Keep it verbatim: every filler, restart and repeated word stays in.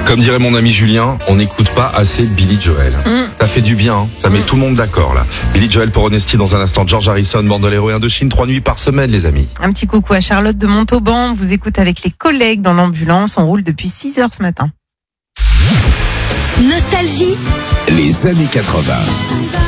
Comme dirait mon ami Julien, on n'écoute pas assez Billy Joel. Mm. Ça fait du bien, hein. Ça met Mm. tout le monde d'accord là. Billy Joel pour Honesty dans un instant. George Harrison, Bandolero et Indochine, trois nuits par semaine les amis. Un petit coucou à Charlotte de Montauban. On vous écoute avec les collègues dans l'ambulance. On roule depuis six heures ce matin. Nostalgie. Les années quatre-vingts.